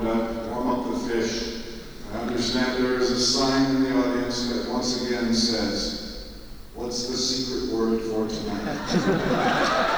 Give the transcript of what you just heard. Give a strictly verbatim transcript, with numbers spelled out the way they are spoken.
up, warm up the fish. I understand there is a sign in the audience that once again says, "What's the secret word for tonight?"